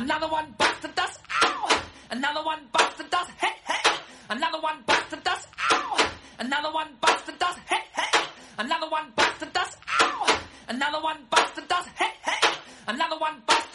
Another one bites the dust. Ow! Another one bites the dust. Hey, hey. Another one bites the dust. Ow! Another one bites the dust. Hey, hey. Another one bites the dust. Ow! Another one bites the dust. Hey, hey. Another one bites